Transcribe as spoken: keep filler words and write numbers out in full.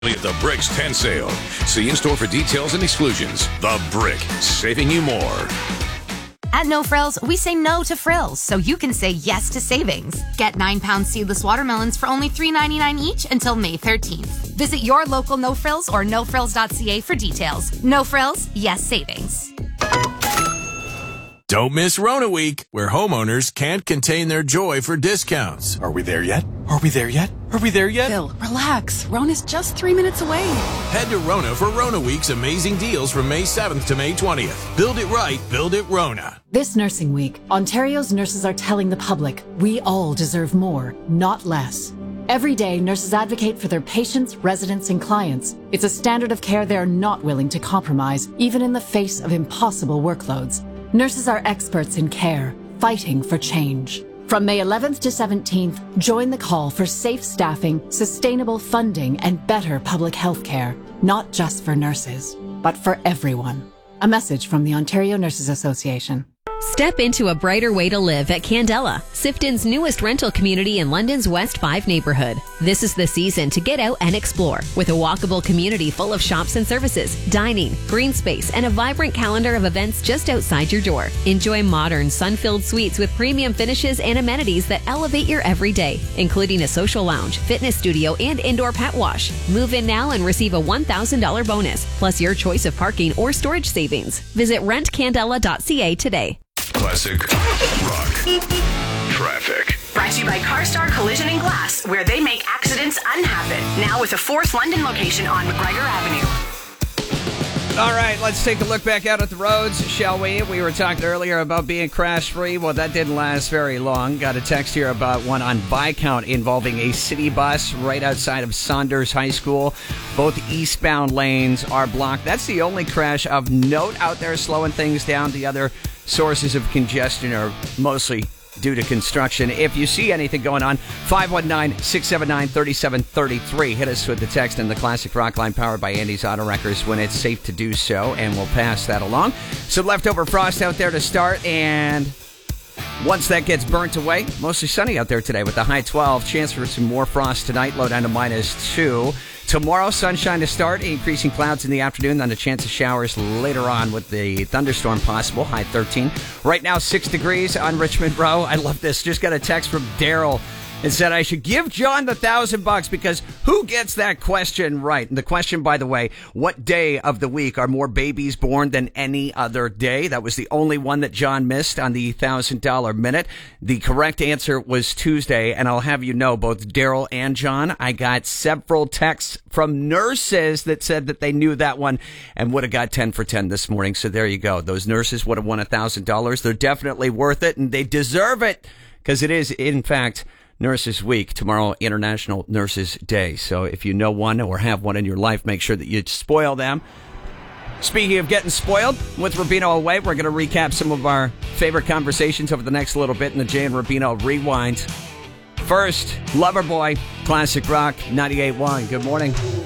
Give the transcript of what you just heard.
At the Brick's ten sale. See in store for details and exclusions. The Brick, saving you more. At No Frills, we say no to frills, so you can say yes to savings. Get nine pound seedless watermelons for only three ninety-nine each until May thirteenth. Visit your local No Frills or no frills dot c a for details. No Frills, yes savings. Don't miss Rona Week, where homeowners can't contain their joy for discounts. Are we there yet? Are we there yet? Are we there yet? Phil, relax. Rona's just three minutes away. Head to Rona for Rona Week's amazing deals from May seventh to May twentieth. Build it right, build it Rona. This nursing week, Ontario's nurses are telling the public we all deserve more, not less. Every day, nurses advocate for their patients, residents, and clients. It's a standard of care they're not willing to compromise, even in the face of impossible workloads. Nurses are experts in care, fighting for change. From May eleventh to seventeenth, join the call for safe staffing, sustainable funding, and better public health care. Not just for nurses, but for everyone. A message from the Ontario Nurses Association. Step into a brighter way to live at Candela, Sifton's newest rental community in London's West five neighborhood. This is the season to get out and explore, with a walkable community full of shops and services, dining, green space, and a vibrant calendar of events just outside your door. Enjoy modern, sun-filled suites with premium finishes and amenities that elevate your everyday, including a social lounge, fitness studio, and indoor pet wash. Move in now and receive a one thousand dollars bonus, plus your choice of parking or storage savings. Visit rent candela dot c a today. Classic rock traffic. Brought to you by CarStar Collision and Glass, where they make accidents unhappen. Now with a fourth London location on McGregor Avenue. All right, let's take a look back out at the roads, shall we? We were talking earlier about being crash-free. Well, that didn't last very long. Got a text here about one on Viscount involving a city bus right outside of Saunders High School. Both eastbound lanes are blocked. That's the only crash of note out there slowing things down. The other sources of congestion are mostly due to construction. If you see anything going on, five one nine, six seven nine, three seven three three. Hit us with the text in the Classic Rock line powered by Andy's Auto Wreckers when it's safe to do so, and we'll pass that along. Some leftover frost out there to start, and once that gets burnt away, mostly sunny out there today with the high twelve. Chance for some more frost tonight, low down to minus two. Tomorrow, sunshine to start, increasing clouds in the afternoon, then a chance of showers later on with the thunderstorm possible, high thirteen. Right now, six degrees on Richmond Row. I love this. Just got a text from Daryl. It said I should give John the thousand bucks because who gets that question right? And the question, by the way, what day of the week are more babies born than any other day? That was the only one that John missed on the thousand dollar minute. The correct answer was Tuesday, and I'll have you know, both Daryl and John, I got several texts from nurses that said that they knew that one and would have got ten for ten this morning. So there you go. Those nurses would have won a thousand dollars. They're definitely worth it, and they deserve it because it is, in fact, Nurses Week. Tomorrow, International Nurses Day. So if you know one or have one in your life, make sure that you spoil them. Speaking of getting spoiled, with Rubino away, we're going to recap some of our favorite conversations over the next little bit in the Jay and Rubino Rewind. First, Loverboy, Classic Rock, ninety-eight point one. Good morning.